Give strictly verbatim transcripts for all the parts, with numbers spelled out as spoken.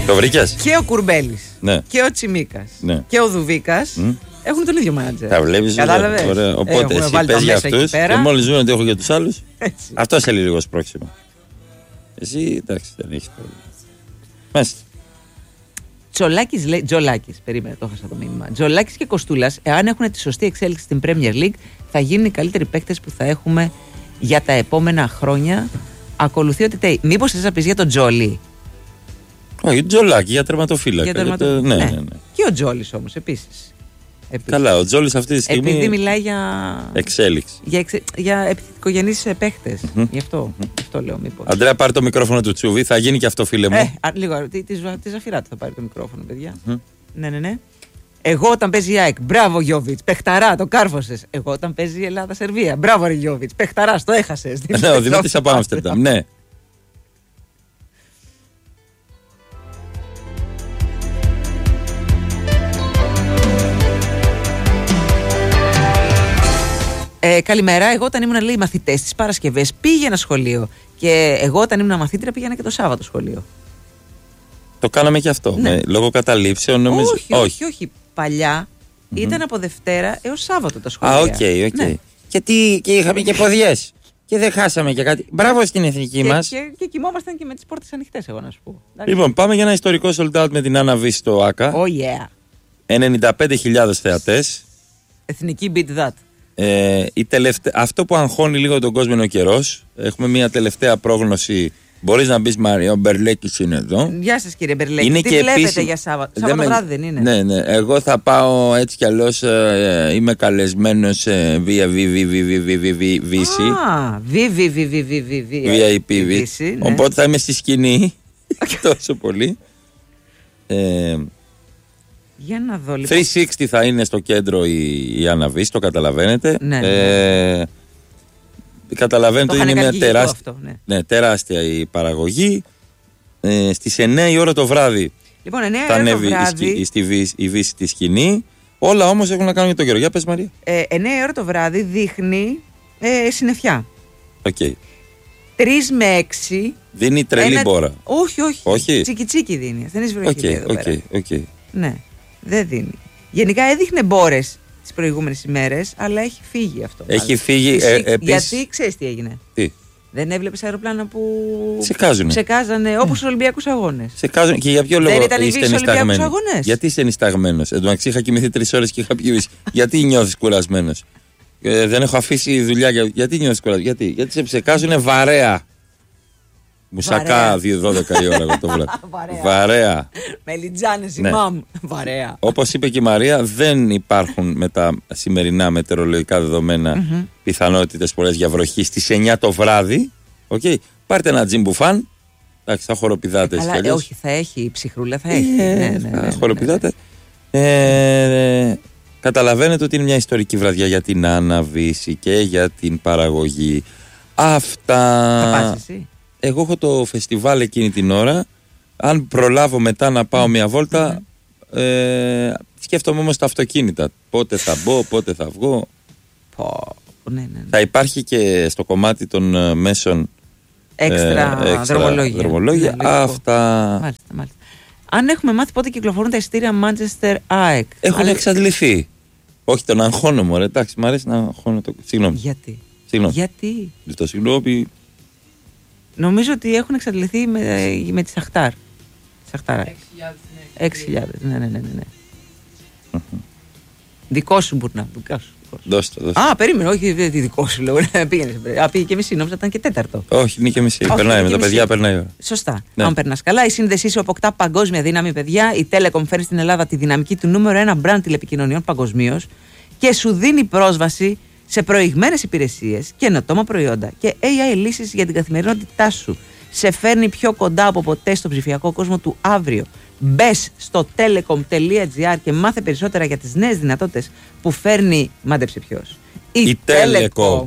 Το βρήκες? Και ο Κουρμπέλης, ναι. και ο Τσιμίκας, ναι. και ο Δουβίκας mm. έχουν τον ίδιο μάνατζερ. Τα βλέπεις. Κατάλαβες. Οπότε εσύ πες για αυτούς και μόλις ζουν ότι έχω για τους άλλους. Αυτό σε λίγο σπρώξιμο. Εσύ εντάξει δεν έχεις πρόβλημα. Μάλιστα. Τζολάκης λέει, Τζολάκης, περίμενε, το έχασα το μήνυμα. Τζολάκης και Κοστούλας, εάν έχουν τη σωστή εξέλιξη στην Premier League, θα γίνουν οι καλύτεροι παίκτες που θα έχουμε για τα επόμενα χρόνια. Ακολουθεί ότι τέει. Μήπως θες να πεις για τον Τζόλι? Όχι, Τζολάκη, για τερματοφύλακα. Για τερματοφύλακα. Ναι, ναι. ναι, ναι. Και ο Τζόλις όμως επίσης. Επίσης. Καλά, ο Τζόλις αυτή τη στιγμή. Επειδή μιλάει για. Εξέλιξη. Για, εξε... για επιθετικογενείς παίχτες. Mm-hmm. Γι' αυτό, mm-hmm. αυτό λέω μήπως. Αντρέα, πάρει το μικρόφωνο του Τσούβι, θα γίνει και αυτό, φίλε μου. Ε, α, λίγο, τη, τη, τη Ζαφυράτου θα πάρει το μικρόφωνο, παιδιά. Mm-hmm. Ναι, ναι, ναι. Εγώ όταν παίζει η ΑΕΚ, μπράβο Γιώβιτς, παιχταρά, το κάρφωσες. Εγώ όταν παίζει η Ελλάδα-Σερβία, μπράβο ρε Γιώβιτς, παιχταρά, το έχασες. Ναι, ο Δημήτρης από Άμστερνταμ, ναι. Ε, καλημέρα. Εγώ όταν ήμουν λέει μαθητές τις Παρασκευές πήγαινα σχολείο. Και εγώ όταν ήμουν μαθήτρια πήγαινα και το Σάββατο σχολείο. Το κάναμε και αυτό. Ναι. Με, λόγω καταλήψεων νομίζω. Όχι, όχι, όχι. όχι. Παλιά mm-hmm. ήταν από Δευτέρα έως Σάββατο τα σχολεία. Α, οκ, okay, οκ. Okay. Ναι. Και, τι, και είχαμε και ποδιές. Και δεν χάσαμε και κάτι. Μπράβο στην εθνική μας. Και, και, και κοιμόμασταν και με τις πόρτες ανοιχτές, εγώ να σου πω. Λοιπόν, πάμε για ένα ιστορικό sold out με την Άννα Β στο ΆΚΑ. Oh yeah. ενενήντα πέντε χιλιάδες θεατές. Εθνική beat that. Ε, η τελευτα... Αυτό που αγχώνει λίγο τον κόσμο είναι ο καιρός. Έχουμε μια τελευταία πρόγνωση. Μπορείς να μπεις, Μαρία, ο Μπερλέκης είναι εδώ. Γεια σας κύριε Μπερλέκη. Είναι τι και βλέπετε επίσης... για Σάββατο? Σάββατο βράδυ δεν είναι? Ναι, ναι. Εγώ θα πάω έτσι κι αλλιώς. Ε, είμαι καλεσμένος σε βι άι πι σι. Α, βι άι πι σι. Οπότε θα είμαι στη σκηνή. Τόσο πολύ. Ε, Για να δω λοιπόν. τριακόσια εξήντα θα είναι στο κέντρο η, η Άννα Β, το καταλαβαίνετε. Ναι, ναι. Ε, καταλαβαίνετε ότι είναι μια τεράστια, αυτό, ναι. Ναι, τεράστια η παραγωγή. Ε, στις εννιά η ώρα το βράδυ λοιπόν, εννιά θα ανέβει το βράδυ... η, η Β στη σκηνή. Όλα όμως έχουν να κάνουν για τον καιρό. Για πες, Μαρία. Ε, εννιά η ώρα το βράδυ δείχνει ε, συννεφιά. Οκ. Okay. τρεις με έξι. Δίνει τρελή ένα... μπόρα. Όχι, όχι. όχι. Τσίκι τσίκι δίνει. Δεν έχει βροχή okay, εδώ okay, πέρα. Okay. Ναι, δεν δίνει. Γενικά έδειχνε μπόρες τις προηγούμενες ημέρες, αλλά έχει φύγει αυτό. Έχει μάλλον. φύγει. Εσύ, Ε, επίσης... Γιατί ξέρεις τι έγινε? Τι? Δεν έβλεπες αεροπλάνα που ξεκάζουνε. Ξεκάζανε όπως στους Ολυμπιακούς Αγώνες. Ξεκάζουνε. Και για ποιο λόγο δεν είστε νησταγμένοι? Γιατί είστε νησταγμένος? Εν τω μεταξύ είχα κοιμηθεί τρεις ώρες και είχα πιει. Γιατί νιώθεις κουρασμένος? Ε, δεν έχω αφήσει δουλειά. Για... Γιατί νιώθεις κουρασμένος? Γιατί, Γιατί σε ξεκάζουνε βαρέα. Μουσακά δύο δώδεκα η ώρα εγώ το βράδυ. Βαρέα. Βαρέα. Μελιτζάνες η ναι. μαμ. Βαρέα. Όπως είπε και η Μαρία, δεν υπάρχουν με τα σημερινά μετεωρολογικά δεδομένα mm-hmm. πιθανότητες πολλές για βροχή στις εννιά το βράδυ. Okay. Πάρτε ένα τζιμπουφάν. Εντάξει, θα χοροπηδάτε. Ε, καλά, ε, όχι, θα έχει η ψυχρούλα, θα έχει. Ε, ναι, ναι, θα ναι, χοροπηδάτε. Ναι, ναι. Ε, καταλαβαίνετε ότι είναι μια ιστορική βραδιά για την αναβίση και για την παραγωγή. Αυτά. Θα πας εσύ? Εγώ έχω το φεστιβάλ εκείνη την ώρα. Αν προλάβω μετά να πάω μια βόλτα, mm-hmm. ε, σκέφτομαι όμως τα αυτοκίνητα. Πότε θα μπω, πότε θα βγω. Πω, ναι, ναι, ναι. Θα υπάρχει και στο κομμάτι των μέσων έξτρα, ε, έξτρα δρομολόγια. δρομολόγια. Ναι, αυτά. Μάλιστα, μάλιστα. Αν έχουμε μάθει πότε κυκλοφορούν τα εισιτήρια Manchester ΑΕΚ. Έχουν αλλά... εξαντληθεί. Όχι, τον αγχώνω μου, εντάξει, μου αρέσει να αγχώνω το. Συγγνώμη. Γιατί? Συγγνώμη. Γιατί? Το συγγνώμη. Νομίζω ότι έχουν εξαντληθεί με, με τη Σαχτάρ. Σαχτάρα. έξι χιλιάδες. Ναι, ναι, ναι, ναι. Mm-hmm. Δικό σου μπορεί να. Δικό σου. Δώστε, δώστε. Α, περίμενε, όχι δικό σου λέω. Πήγαινε. Α, πήγε και μισή, νόμιζα ήταν και τέταρτο. Όχι, είναι και μισή. Όχι, περνάει με τα παιδιά, περνάει η ώρα. Σωστά. Ναι. Αν περνά καλά, η σύνδεσή σου αποκτά παγκόσμια δύναμη, παιδιά. Η Telecom φέρει στην Ελλάδα τη δυναμική του νούμερο ένα μπραντ τηλεπικοινωνιών παγκοσμίως και σου δίνει πρόσβαση σε προηγμένες υπηρεσίες, καινοτόμα προϊόντα και έι άι λύσεις για την καθημερινότητά σου. Σε φέρνει πιο κοντά από ποτέ στο ψηφιακό κόσμο του αύριο. Μπες στο telecom τελεία gr και μάθε περισσότερα για τις νέες δυνατότητες που φέρνει, μάντεψε ποιος, η, η Telecom.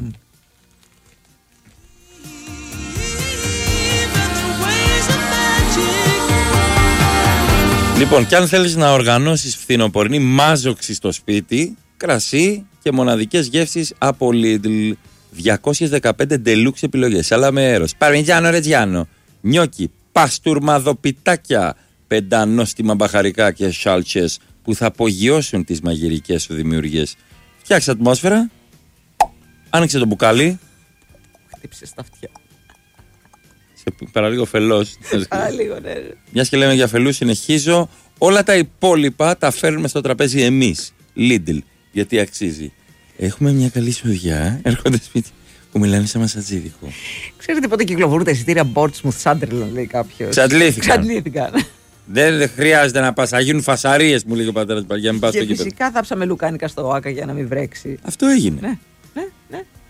Λοιπόν, και αν θέλεις να οργανώσεις φθινοπορεινή μάζοξη στο σπίτι, κρασί και μοναδικές γεύσεις από Lidl. διακόσιες δεκαπέντε deluxe επιλογές. Αλλά με έρος. Παρμιτζάνο ρετζιάνο. Νιόκι. Παστουρμαδοπιτάκια. πέντε νόστιμα μπαχαρικά και σάλτσες που θα απογειώσουν τις μαγειρικές σου δημιουργίες. Φτιάξε ατμόσφαιρα. Άνοιξε το μπουκάλι. Χτύπησε στα αυτιά. Σε παραλίγο φελός. Παραλίγο, ναι. Μιας και λέμε για φελούς, συνεχίζω. Όλα τα υπόλοιπα τα φέρνουμε στο τραπέζι εμείς. Lidl. Γιατί αξίζει. Έχουμε μια καλή σοδιά. Έρχονται σπίτι που μιλάνε σε μασατζίδικο. Ξέρετε πότε κυκλοφορούν τα εισιτήρια Portsmouth Sunderland, λέει κάποιος. Ξαντλήθηκαν. Ξαντλήθηκαν. Δεν χρειάζεται να πας. Θα γίνουν φασαρίες, μου λέει ο πατέρας. Για να μην πας στο Και κήπεδο. φυσικά θάψαμε λουκάνικα στο ΆΚΑ για να μην βρέξει. Αυτό έγινε. Ναι, ναι, ναι.